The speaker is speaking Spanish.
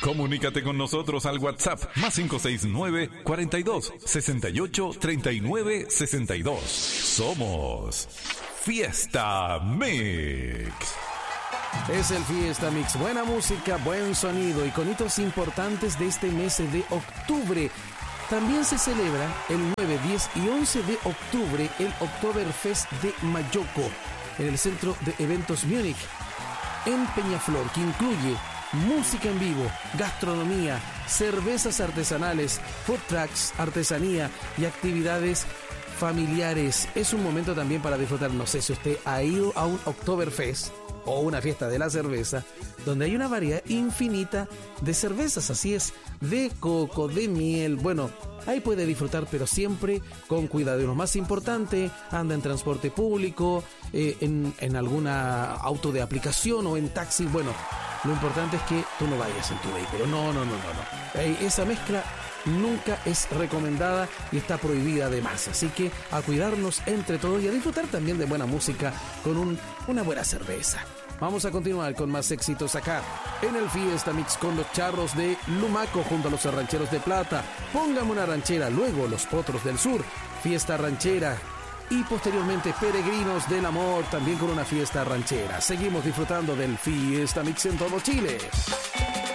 Comunícate con nosotros al WhatsApp más 569 42 68 39 62. Somos Fiesta Mix. Es el Fiesta Mix. Buena música, buen sonido y con hitos importantes de este mes de octubre. También se celebra el 9, 10 y 11 de octubre el Oktoberfest de Mayoko en el Centro de Eventos Múnich, en Peñaflor, que incluye música en vivo, gastronomía, cervezas artesanales, food trucks, artesanía y actividades familiares. Es un momento también para disfrutar. No sé si usted ha ido a un Oktoberfest o una fiesta de la cerveza, donde hay una variedad infinita de cervezas, así es, de coco, de miel. Bueno, ahí puede disfrutar, pero siempre con cuidado. Y lo más importante, anda en transporte público, en alguna auto de aplicación o en taxi. Bueno, lo importante es que tú no vayas en tu vehículo. No. Esa mezcla nunca es recomendada y está prohibida además. Así que a cuidarnos entre todos y a disfrutar también de buena música con una buena cerveza. Vamos a continuar con más éxitos acá en el Fiesta Mix con los Charros de Lumaco junto a los Rancheros de Plata. Póngame una ranchera, luego los Potros del Sur, Fiesta Ranchera y posteriormente Peregrinos del Amor también con una fiesta ranchera. Seguimos disfrutando del Fiesta Mix en todo Chile.